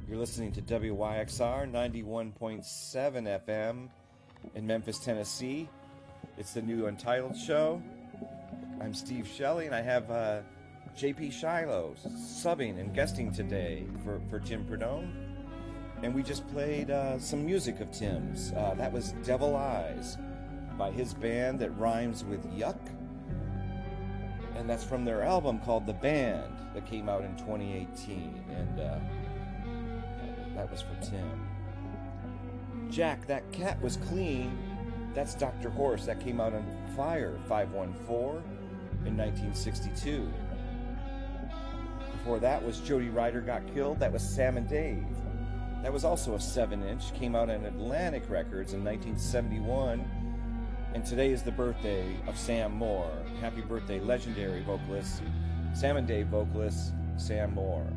You're listening to WYXR 91.7 FM in Memphis, Tennessee. It's the new Untitled Show. I'm Steve Shelley, and I have JP Shiloh subbing and guesting today for Tim Perdone. And we just played some music of Tim's. That was Devil Eyes by his band that rhymes with yuck. And that's from their album called The Band that came out in 2018. And that was for Tim. Jack, That Cat Was Clean. That's Dr. Horse. That came out on Fire 514 in 1962. Before that was Jody Ryder Got Killed. That was Sam and Dave. That was also a 7-inch. Came out on Atlantic Records in 1971. And today is the birthday of Sam Moore. Happy birthday, legendary vocalist, Sam and Dave vocalist, Sam Moore.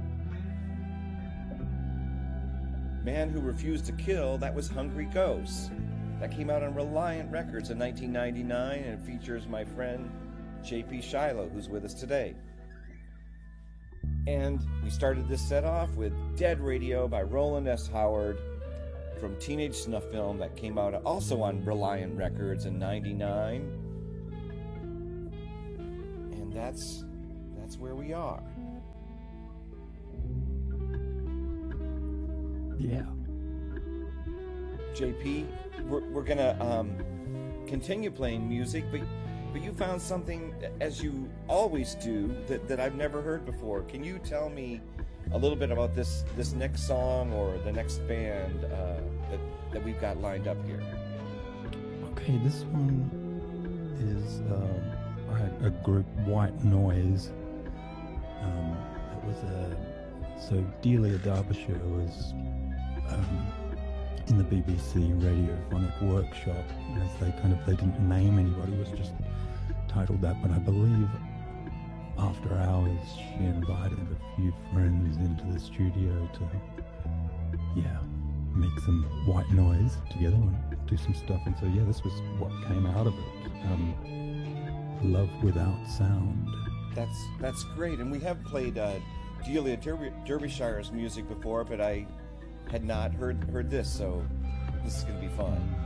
Man Who Refused to Kill, that was Hungry Ghosts. That came out on Reliant Records in 1999, and it features my friend JP Shiloh, who's with us today. And we started this set off with Dead Radio by Roland S. Howard from Teenage Snuff Film that came out also on Reliant Records in 99. And that's where we are. Yeah. JP, we're gonna continue playing music, but you found something, as you always do, that I've never heard before. Can you tell me a little bit about this next song or the next band that we've got lined up here? Okay, this one is a group, White Noise. It was so Delia Derbyshire was in the BBC Radiophonic Workshop, as they didn't name anybody, it was just titled that, but I believe after hours she invited a few friends into the studio to make some white noise together and do some stuff, and so this was what came out of it. Love Without Sound. That's great, and we have played Delia Derbyshire's music before, but I had not heard this, so this is going to be fun.